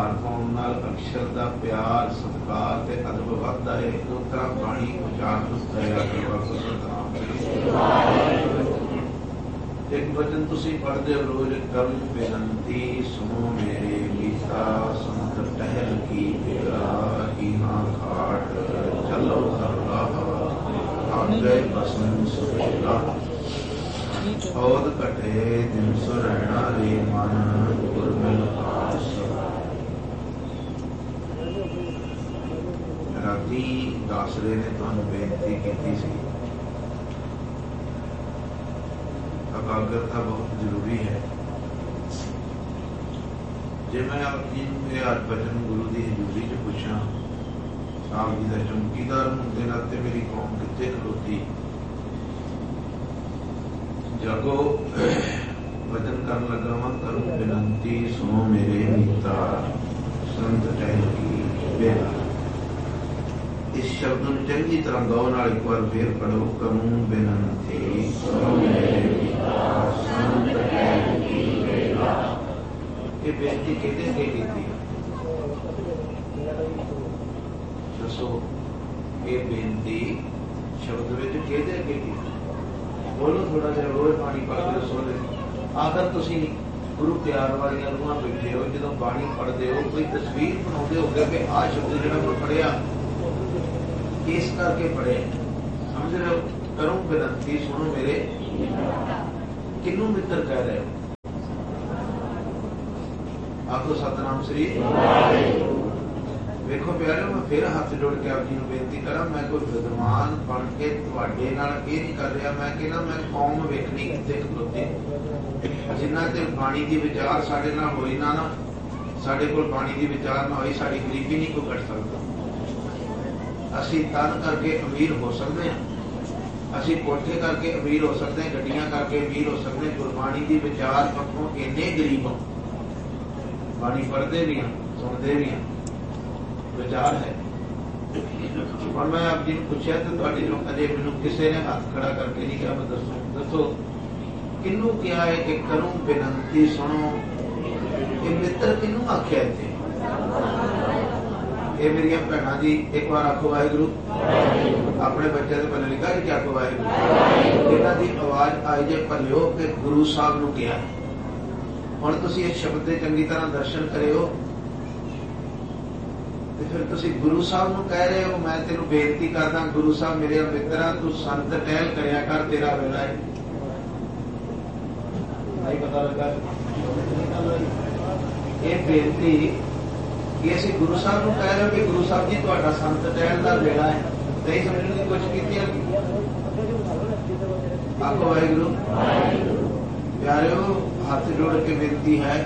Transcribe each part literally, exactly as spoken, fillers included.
ਆਧਾਰ ਪਾਉਣ ਨਾਲ ਅਕਸ਼ਰ ਦਾ ਪਿਆਰ ਸਤਿਕਾਰ ਤੇ ਅਦਬ ਵੱਧਦਾ ਹੈ। ਉਸ ਤਰ੍ਹਾਂ ਬਾਣੀ ਉਚਾਰਨ ਕਰਿਆ ਕਰੋ। ਸਤਿਨਾਮ ਇੱਕ ਵਚਨ ਤੁਸੀਂ ਪੜ੍ਹਦੇ ਹੋ ਰੋਜ਼, ਕਰਮ ਬੇਨਤੀ ਸੁਣੋ ਮੇਰੇ ਮੀਤਾ ਸੰਤ ਟਹਿਲ ਕੀ ਤੇਰਾ ਹੀਨਾ ਘਾਟ ਚਲੋ ਹਰਲਾ ਆਗੇ ਬਸਨ ਸੁਵੇਲਾ ਔਦ ਘਟੇ ਦਿਨ ਸੁਰੈਣਾ ਰੇ ਮਨ ਗੁਰਮਿਲ ਆਸ। ਰਾਤੀ ਦਾਸਰੇ ਨੇ ਤੁਹਾਨੂੰ ਬੇਨਤੀ ਕੀਤੀ ਸੀ, ਇਕਾਗਰਤਾ ਬਹੁਤ ਜ਼ਰੂਰੀ ਹੈ। ਜੇ ਮੈਂ ਆਪ ਜੀ ਨੂੰ ਇਹ ਹਰ ਬਚਨ ਗੁਰੂ ਦੀ ਹਜ਼ੂਰੀ 'ਚ ਪੁੱਛਾਂ, ਆਪ ਜੀ ਦਾ ਚੌਕੀਦਾਰ ਹੋਣ ਦੇ ਨਾਤੇ ਮੇਰੀ ਕੌਮ ਕਿੱਥੇ ਖਲੋਤੀ, ਜਾਗੋ ਵਚਨ ਕਰਨ ਲੱਗਾ ਵਾਂ, ਕਰੂੰ ਬੇਨਤੀ ਸੁਣੋ ਮੇਰੇ ਮੀਤਾ ਸੰਤ ਟਹਿਲ ਕੀ ਬੇਲਾ। ਇਸ ਸ਼ਬਦ ਨੂੰ ਚੰਗੀ ਤਰ੍ਹਾਂ ਗੌਰ ਨਾਲ ਇੱਕ ਵਾਰ ਫੇਰ ਪੜੋ, ਕਰੂੰ ਬੇਨਤੀ ਸੁਣੋ ਮੇਰੇ ਮੀਤਾ ਸੰਤ ਟਹਿਲ ਕੀ ਬੇਲਾ। ਇਹ ਬੇਨਤੀ ਕਿਹਦੇ ਅੱਗੇ ਕੀਤੀ? ਦੱਸੋ, ਇਹ ਬੇਨਤੀ ਸ਼ਬਦ ਵਿੱਚ ਕਿਹਦੇ ਅੱਗੇ ਕੀਤੀ? ਬੋਲੋ ਥੋੜਾ ਜਿਹਾ, ਰੋਜ਼ ਬਾਣੀ ਪੜ੍ਹਦੇ ਹੋ ਸੋਲੇ। ਆਖਰ ਤੁਸੀਂ ਗੁਰੂ ਪਿਆਰ ਵਾਲੀਆਂ ਰੂਹਾਂ ਬੈਠੇ ਹੋ, ਜਦੋਂ ਬਾਣੀ ਪੜ੍ਹਦੇ ਹੋ ਕੋਈ ਤਸਵੀਰ ਬਣਾਉਂਦੇ ਹੋ ਕਿ ਆਹ ਸ਼ਬਦ ਜਿਹੜਾ ਮੈਂ ਪੜ੍ਹਿਆ ਇਸ ਕਰਕੇ ਪੜ੍ਹਿਆ, ਸਮਝ ਰਹੇ ਹੋ? ਕਰੂੰ ਬੇਨਤੀ ਸੁਣੋ ਮੇਰੇ, ਕਿਹਨੂੰ ਮਿੱਤਰ ਕਹਿ ਰਹੇ ਹੋ? ਆਖੋ ਸਤਿਨਾਮ ਸ੍ਰੀ। ਵੇਖੋ ਪਿਆਰਿਓ, ਮੈਂ ਫਿਰ ਹੱਥ ਜੋੜ ਕੇ ਆਪ ਜੀ ਨੂੰ ਬੇਨਤੀ ਕਰਾਂ, ਮੈਂ ਕੋਈ ਵਿਦਵਾਨ ਬਣ ਕੇ ਤੁਹਾਡੇ ਨਾਲ ਇਹ ਨਹੀਂ ਕਰ ਰਿਹਾ। ਮੈਂ ਕਹਿੰਦਾ ਮੈਂ ਕੌਮ ਵੇਖਣੀ ਕਿੱਥੇ ਖਲੋਤੀ। ਜਿੰਨਾ ਚਿਰ ਬਾਣੀ ਦੀ ਵਿਚਾਰ ਸਾਡੇ ਨਾਲ ਹੋਈ ਨਾ ਨਾ ਸਾਡੇ ਕੋਲ ਬਾਣੀ ਦੀ ਵਿਚਾਰ ਨਾ ਹੋਈ, ਸਾਡੀ ਗਰੀਬੀ ਨਹੀਂ ਕੋਈ ਕੱਟ ਸਕਦਾ। ਅਸੀਂ ਤਨ ਕਰਕੇ ਅਮੀਰ ਹੋ ਸਕਦੇ ਹਾਂ, ਅਸੀਂ ਕੋਠੇ ਕਰਕੇ ਅਮੀਰ ਹੋ ਸਕਦੇ ਹਾਂ, ਗੱਡੀਆਂ ਕਰਕੇ ਅਮੀਰ ਹੋ ਸਕਦੇ ਹਾਂ। ਗੁਰਬਾਣੀ ਦੀ ਵਿਚਾਰ ਪੱਖੋਂ ਇੰਨੇ ਗਰੀਬ ਹਾਂ, ਬਾਣੀ ਪੜ੍ਹਦੇ ਵੀ ਹਾਂ, ਸੁਣਦੇ ਵੀ ਹਾਂ, ਵਿਚਾਰ ਹੈ। ਹੁਣ ਮੈਂ ਆਪ ਜੀ ਨੂੰ ਪੁੱਛਿਆ ਤੇ ਤੁਹਾਡੇ ਜੋ ਅਜੇ ਮੈਨੂੰ ਕਿਸੇ ਨੇ ਹੱਥ ਖੜਾ ਕਰਕੇ ਨਹੀਂ ਕਿਹਾ। ਮੈਂ ਦੱਸੋ ਦੱਸੋ ਕਿਹਨੂੰ ਕਿਹਾ ਹੈ ਕਿ ਕਰੂੰ ਬੇਨਤੀ ਸੁਣੋ? ਇਹ ਮਿੱਤਰ ਕਿਹਨੂੰ ਆਖਿਆ ਇੱਥੇ? ਇਹ ਮੇਰੀਆਂ ਭੈਣਾਂ ਜੀ, ਇੱਕ ਵਾਰ ਆਖੋ ਵਾਹਿਗੁਰੂ। ਆਪਣੇ ਬੱਚਿਆਂ ਦੇ ਪੱਲੇ ਲਿਖਾ ਕਿ ਆਖੋ ਵਾਹਿਗੁਰੂ। ਇਹਨਾਂ ਦੀ ਆਵਾਜ਼ ਆਈ ਜੇ ਭਲਿਓ ਕਿ ਗੁਰੂ ਸਾਹਿਬ ਨੂੰ ਕਿਹਾ। ਹੁਣ ਤੁਸੀਂ ਇਸ ਸ਼ਬਦ ਦੇ ਚੰਗੀ ਤਰ੍ਹਾਂ ਦਰਸ਼ਨ ਕਰਿਓ ਤੇ ਫਿਰ ਤੁਸੀਂ ਗੁਰੂ ਸਾਹਿਬ ਨੂੰ ਕਹਿ ਰਹੇ ਹੋ, ਮੈਂ ਤੈਨੂੰ ਬੇਨਤੀ ਕਰਦਾ ਗੁਰੂ ਸਾਹਿਬ ਮੇਰੇ ਮਿੱਤਰਾਂ, ਤੂੰ ਸੰਤ ਟਹਿਲ ਕਰਿਆ ਕਰ, ਤੇਰਾ ਵੇਲਾ ਹੈ। ਨਹੀਂ ਪਤਾ ਲੱਗਾ ਇਹ ਬੇਨਤੀ ਕਿ ਅਸੀਂ ਗੁਰੂ ਸਾਹਿਬ ਨੂੰ ਕਹਿ ਰਹੇ ਹੋ ਕਿ ਗੁਰੂ ਸਾਹਿਬ ਜੀ ਤੁਹਾਡਾ ਸੰਤ ਟਹਿਲ ਦਾ ਵੇਲਾ ਹੈ। ਨਹੀਂ ਸਮਝਣ ਦੀ ਕੋਸ਼ਿਸ਼ ਕੀਤੀ। ਆਖੋ ਵਾਹਿਗੁਰੂ। ਪਿਆਰਿਓ, ਹੱਥ ਜੋੜ ਕੇ ਬੇਨਤੀ ਹੈ,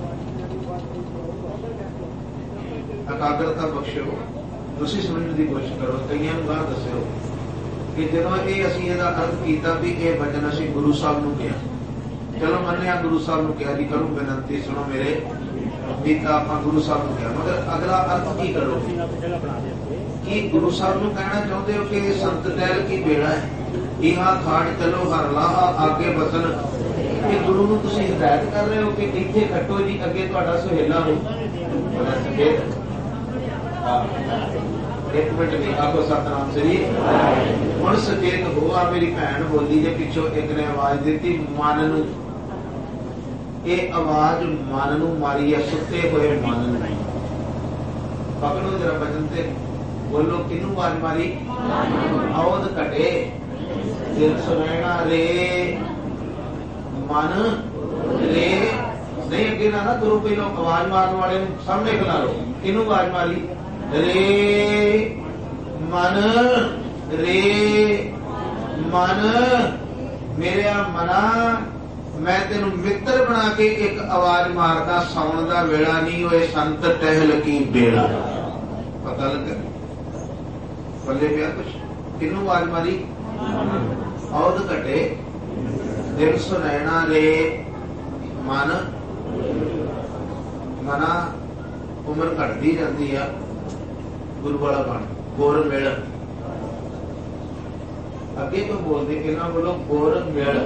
ਇਕਾਗਰਤਾ ਬਖਸ਼ੋ। ਤੁਸੀਂ ਸਮਝਣ ਦੀ ਕੋਸ਼ਿਸ਼ ਕਰੋ। ਕਈਆਂ ਨੂੰ ਗਾਹ ਦੱਸਿਓ ਕਿ ਜਦੋਂ ਇਹ ਅਸੀਂ ਇਹਦਾ ਅਰਥ ਕੀਤਾ ਵੀ ਇਹ ਵਚਨ ਅਸੀਂ ਗੁਰੂ ਸਾਹਿਬ ਨੂੰ ਕਿਹਾ, ਚਲੋ ਮੰਨਿਆ ਗੁਰੂ ਸਾਹਿਬ ਨੂੰ ਕਿਹਾ ਜੀ, ਕਰੂੰ ਬੇਨਤੀ ਸੁਣੋ ਮੇਰੇ ਮੀਤਾ, ਆਪਾਂ ਗੁਰੂ ਸਾਹਿਬ ਨੂੰ ਕਿਹਾ, ਮਗਰ ਅਗਲਾ ਅਰਥ ਕੀ ਕਰੋ? ਕੀ ਗੁਰੂ ਸਾਹਿਬ ਨੂੰ ਕਹਿਣਾ ਚਾਹੁੰਦੇ ਹੋ ਕਿ ਸੰਤ ਟਹਿਲ ਕੀ ਵੇਲਾ ਹੈ, ਇਹਾਂ ਖਾੜ ਚਲੋ ਹਰ ਲਾਹਾ ਆਗੇ ਬਸਨ? ਇਹ ਗੁਰੂ ਨੂੰ ਤੁਸੀਂ ਹਿਦਾਇਤ ਕਰ ਰਹੇ ਹੋ ਕਿ ਇੱਥੇ ਖੱਟੋ ਜੀ, ਅੱਗੇ ਤੁਹਾਡਾ ਸੁਹੇਲਾ ਹੋ। ਇੱਕ ਮਿੰਟ ਨਹੀਂ, ਆਖੋ ਸਤਿਨਾਮ ਸ੍ਰੀ। ਹੁਣ ਸੁਚੇਤ ਹੋ। ਆ ਮੇਰੀ ਭੈਣ ਬੋਲੀ ਜੇ ਪਿੱਛੋਂ ਇੱਕ ਨੇ ਆਵਾਜ਼ ਦਿੱਤੀ ਮਨ ਨੂੰ। ਇਹ ਆਵਾਜ਼ ਮਨ ਨੂੰ ਮਾਰੀ ਹੈ, ਸੁੱਤੇ ਹੋਏ ਮਨ ਨੂੰ। ਪਕੜੋ ਜਰਾ ਬਚਨ ਤੇ ਬੋਲੋ, ਕਿਹਨੂੰ ਆਵਾਜ਼ ਮਾਰੀ? ਔਦ ਘਟੇ ਦਿਲ ਸੁਨੈਣਾ ਰੇ ਮਨ ਰੇ। ਨਹੀਂ ਅੱਗੇ ਨਾ ਨਾ ਤੁਰੋ, ਪਹਿਲਾਂ ਆਵਾਜ਼ ਮਾਰਨ ਵਾਲੇ ਨੂੰ ਸਾਹਮਣੇ ਖਿਲਾ ਲਓ। ਕਿਹਨੂੰ ਆਵਾਜ਼ ਮਾਰੀ? ਰੇ ਮਨ ਰੇ ਮਨ। ਮੇਰੇ ਮਨਾ, ਮੈਂ ਤੈਨੂੰ ਮਿੱਤਰ ਬਣਾ ਕੇ ਇੱਕ ਆਵਾਜ਼ ਮਾਰਦਾ, ਸੌਣ ਦਾ ਵੇਲਾ ਨਹੀਂ ਹੋਏ, ਸੰਤ ਟਹਿਲ ਕੀ ਬੇਲਾ। ਪਤਾ ਲੱਗਾ ਬੱਲੇ ਪਿਆ ਕੁਛ? ਕਿਹਨੂੰ ਆਵਾਜ਼ ਮਾਰੀ? ਔਦ ਘਟੇ ਦਿਲ ਸੁਨੈਣਾ ਰੇ ਮਨ। ਮਨਾ ਉਮਰ ਘਟਦੀ ਜਾਂਦੀ ਆ, ਗੁਰੂ ਵਾਲਾ ਬਣ, ਗੁਰ ਮਿਲ। ਅੱਗੇ ਤੋਂ ਬੋਲਦੇ ਕਿੰਨਾ ਬੋਲੋ, ਗੁਰ ਮਿਲ।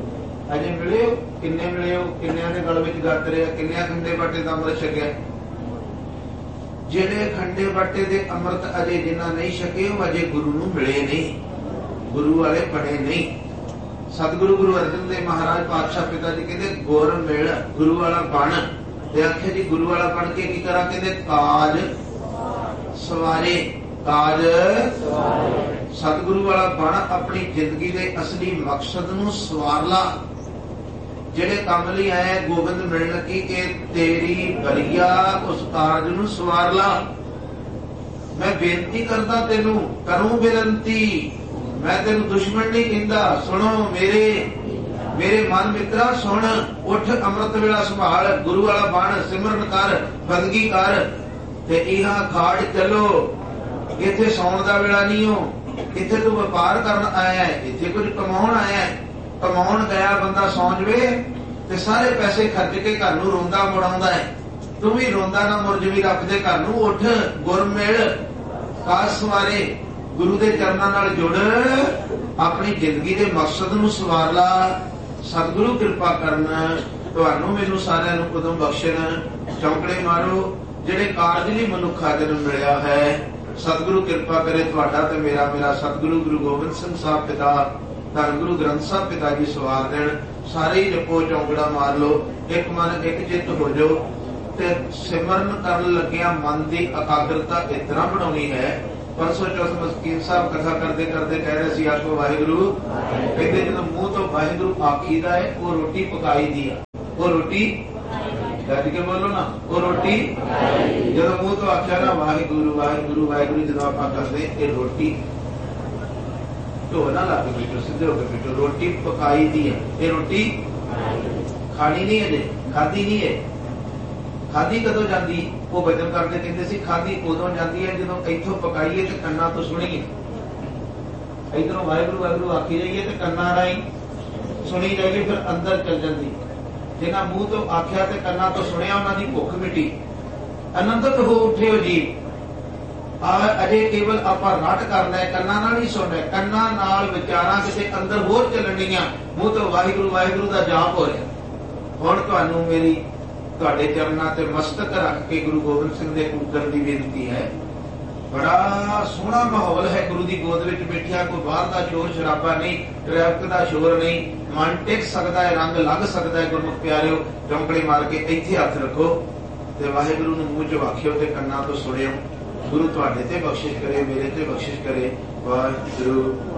ਅਜੇ ਮਿਲੇ ਹੋ? ਕਿੰਨੇ ਮਿਲੇ ਹੋ? ਕਿੰਨਿਆਂ ਦੇ ਗਲ ਵਿੱਚ ਗੱਤ ਰਿਹਾ? ਕਿੰਨਿਆਂ ਖੰਡੇ ਬਾਟੇ ਦਾ ਅੰਮ੍ਰਿਤ ਛਕਿਆ? ਜਿਹੜੇ ਖੰਡੇ ਬਾਟੇ ਦੇ ਅੰਮ੍ਰਿਤ ਅਜੇ ਜਿਨ੍ਹਾਂ ਨਹੀਂ ਛਕੇ ਉਹ ਅਜੇ ਗੁਰੂ ਨੂੰ ਮਿਲੇ ਨਹੀਂ, ਗੁਰੂ ਵਾਲੇ ਬਣੇ ਨਹੀਂ। ਸਤਿਗੁਰੂ ਗੁਰੂ ਅਰਜਨ ਦੇਵ ਮਹਾਰਾਜ ਪਾਤਸ਼ਾਹ ਪਿਤਾ ਜੀ ਕਹਿੰਦੇ ਗੁਰ ਮਿਲ ਗੁਰੂ ਵਾਲਾ ਬਣ। ਤੇ ਆਖਿਆ ਜੀ ਗੁਰੂ ਵਾਲਾ ਬਣ ਕੇ ਕੀ ਕਰਾਂ? ਕਹਿੰਦੇ ਕਾਜ ਸਵਾਰੇ, ਕਾਜ ਸਤਿਗੁਰੂ ਵਾਲਾ ਬਣ, ਆਪਣੀ ਜ਼ਿੰਦਗੀ ਦੇ ਅਸਲੀ ਮਕਸਦ ਨੂੰ ਸਵਾਰ ਲਾ। ਜਿਹੜੇ ਕੰਮ ਲਈ ਆਏ ਗੋਬਿੰਦ ਮਿਲਣ ਕੀ ਇਹ ਤੇਰੀ ਬਰੀਆ, ਉਸ ਕਾਰਜ ਨੂੰ ਸਵਾਰ ਲਾ। ਮੈਂ ਬੇਨਤੀ ਕਰਦਾ ਤੈਨੂੰ, ਕਰੂੰ ਬੇਨਤੀ, ਮੈਂ ਤੈਨੂੰ ਦੁਸ਼ਮਣ ਨਹੀਂ ਕਹਿੰਦਾ। ਸੁਣੋ ਮੇਰੇ ਮੇਰੇ ਮਨ ਮਿੱਤਰਾ ਸੁਣ, ਉੱਠ ਅੰਮ੍ਰਿਤ ਵੇਲਾ ਸੰਭਾਲ, ਗੁਰੂ ਵਾਲਾ ਬਣ, ਸਿਮਰਨ ਕਰ, ਬੰਦਗੀ ਕਰ ਤੇ ਇਹ ਖਾੜ ਚੱਲੋ। ਇੱਥੇ ਸੌਣ ਦਾ ਵੇਲਾ ਨਹੀਂ ਹੋ, ਇੱਥੇ ਤੂੰ ਵਪਾਰ ਕਰਨ ਆਇਆ, ਇੱਥੇ ਕੁਝ ਕਮਾਉਣ ਆਇਆ। ਕਮਾਉਣ ਗਿਆ ਬੰਦਾ ਸੌਂ ਜਵੇ ਤੇ ਸਾਰੇ ਪੈਸੇ ਖਰਚ ਕੇ ਘਰ ਨੂੰ ਰੋਂਦਾ ਮੁੜਾਉਂਦਾ ਹੈ। ਤੂੰ ਵੀ ਰੋਂਦਾ ਨਾ ਮੁੜ ਜਵੀ, ਰੱਬ ਦੇ ਘਰ ਨੂੰ ਉੱਠ, ਗੁਰ ਮਿਲ, ਕਾਜ ਸਵਾਰੇ, ਗੁਰੂ ਦੇ ਚਰਨਾਂ ਨਾਲ ਜੁੜ, ਆਪਣੀ ਜ਼ਿੰਦਗੀ ਦੇ ਮਕਸਦ ਨੂੰ ਸਵਾਰ ਲਾ। ਸਤਿਗੁਰੂ ਕਿਰਪਾ ਕਰਨ, ਤੁਹਾਨੂੰ ਮੈਨੂੰ ਸਾਰਿਆਂ ਨੂੰ ਕਦੋਂ ਬਖਸ਼ਣ। ਚੌਂਕੜੇ ਮਾਰੋ ਜਿਹੜੇ ਕਾਰਜ ਲਈ ਮਨੁੱਖਾ ਜਨਮ ਮਿਲਿਆ ਹੈ। ਸਤਿਗੁਰੂ ਕਿਰਪਾ ਕਰੇ ਤੁਹਾਡਾ ਤੇ ਮੇਰਾ, ਮੇਰਾ ਸਤਿਗੁਰੂ ਗੁਰੂ ਗੋਬਿੰਦ ਸਿੰਘ ਸਾਹਿਬ ਪਿਤਾ, ਧੰਨ ਗੁਰੂ ਗ੍ਰੰਥ ਸਾਹਿਬ ਪਿਤਾ ਜੀ ਸਵਾਰ ਦੇਣ। ਸਾਰੇ ਹੀ ਜਪੋ, ਚੌਂਕੜਾ ਮਾਰ ਲਓ, ਇੱਕ ਮਨ ਇੱਕ ਚਿੱਤ ਹੋ ਜਾਓ ਤੇ ਸਿਮਰਨ ਕਰਨ ਲੱਗਿਆ ਮਨ ਦੀ ਇਕਾਗਰਤਾ ਇਸ ਤਰ੍ਹਾਂ ਬਣਾਉਣੀ ਹੈ। ਪਰਸੋਂ ਚੌਥ ਮਸਕੀਨ ਸਾਹਿਬ ਕਥਾ ਕਰਦੇ ਕਰਦੇ ਕਹਿ ਰਹੇ ਸੀ ਆਖੋ ਵਾਹਿਗੁਰੂ। ਕਹਿੰਦੇ ਜਦੋਂ ਮੂੰਹ ਤੋਂ ਵਾਹਿਗੁਰੂ ਆਖੀਦਾ ਹੈ ਉਹ ਰੋਟੀ ਪਕਾਈ ਦੀ ਆ, ਉਹ ਰੋਟੀ ਗੱਜ ਕੇ ਬੋਲੋ ਨਾ, ਉਹ ਰੋਟੀ ਜਦੋਂ ਮੂੰਹ ਤੋਂ ਆਖਿਆ ਨਾ ਵਾਹਿਗੁਰੂ ਵਾਹਿਗੁਰੂ ਵਾਹਿਗੁਰੂ, ਜਦੋਂ ਆਪਾਂ ਕਰਦੇ ਇਹ ਰੋਟੀ ਢੋ ਨਾ ਲਾ ਕੇ ਬੈਠੋ, ਸਿੱਧੇ ਹੋ ਕੇ ਬੈਠੋ, ਰੋਟੀ ਪਕਾਈ ਦੀ ਹੈ। ਇਹ ਰੋਟੀ ਖਾਣੀ ਨਹੀਂ ਹੈ, ਖਾਦੀ ਨਹੀਂ ਹੈ। ਖਾਦੀ ਕਦੋਂ ਜਾਂਦੀ? ਉਹ ਬਚਨ ਕਰਦੇ ਕਹਿੰਦੇ ਸੀ ਖਾਦੀ ਉਦੋਂ ਜਾਂਦੀ ਹੈ ਜਦੋਂ ਇੱਥੋਂ ਪਕਾਈਏ ਤੇ ਕੰਨਾਂ ਤੋਂ ਸੁਣੀਏ। ਇੱਧਰੋਂ ਵਾਹਿਗੁਰੂ ਵਾਹਿਗੁਰੂ ਆਖੀ ਜਾਈਏ ਤੇ ਕੰਨਾਂ ਰਾਹੀਂ ਸੁਣੀ ਜਾਈਏ, ਫਿਰ ਅੰਦਰ ਚੱਲ ਜਾਂਦੀ। ਜਿਹਨਾਂ ਮੂੰਹ ਤੋਂ ਆਖਿਆ ਤੇ ਕੰਨਾਂ ਤੋਂ ਸੁਣਿਆ ਉਹਨਾਂ ਦੀ ਭੁੱਖ ਮਿਟੀ, ਆਨੰਦਿਤ ਹੋ ਉੱਠੇ ਹੋ ਜੀ। ਆ ਅਜੇ ਕੇਵਲ ਆਪਾਂ ਰੱਟ ਕਰਨਾ ਹੈ, ਕੰਨਾਂ ਨਾਲ ਹੀ ਸੁਣਨਾ, ਕੰਨਾਂ ਨਾਲ ਵਿਚਾਰਾਂ ਕਿਸੇ ਅੰਦਰ ਹੋਰ ਚੱਲਣੀਆਂ। ਮੂੰਹ ਤੋਂ ਵਾਹਿਗੁਰੂ ਵਾਹਿਗੁਰੂ ਦਾ ਜਾਪ ਹੋ ਰਿਹਾ। ਹੁਣ ਤੁਹਾਨੂੰ ਮੇਰੀ ਤੁਹਾਡੇ ਚਰਨਾਂ ਤੇ ਮਸਤਕ ਰੱਖ ਕੇ ਗੁਰੂ ਗੋਬਿੰਦ ਸਿੰਘ ਦੇ ਉਦਰ ਦੀ ਬੇਨਤੀ ਹੈ। ਬੜਾ ਸੋਹਣਾ ਮਾਹੌਲ ਹੈ ਗੁਰੂ ਦੀ ਗੋਦ ਵਿੱਚ ਬੈਠਿਆ, ਕੋਈ ਬਾਹਰ ਦਾ ਸ਼ੋਰ ਸ਼ਰਾਬਾ ਨਹੀਂ, ਟ੍ਰੈਫਿਕ ਦਾ ਸ਼ੋਰ ਨਹੀਂ, ਮਨ ਟਿਕ ਸਕਦਾ ਹੈ, ਰੰਗ ਲੱਗ ਸਕਦਾ ਹੈ। ਗੁਰਮੁਖ ਪਿਆਰਿਓ, ਚੌਂਕੜੇ ਮਾਰ ਕੇ ਇੱਥੇ ਹੱਥ ਰੱਖੋ ਤੇ ਵਾਹਿਗੁਰੂ ਨੂੰ ਮੂੰਹ ਚ ਵਾਖਿਓ ਤੇ ਕੰਨਾਂ ਤੋਂ ਸੁਣਿਓ। ਗੁਰੂ ਤੁਹਾਡੇ ਤੇ ਬਖਸ਼ਿਸ਼ ਕਰੇ, ਮੇਰੇ ਤੇ ਬਖਸ਼ਿਸ਼ ਕਰੇ। ਵਾਹਿਗੁਰੂ।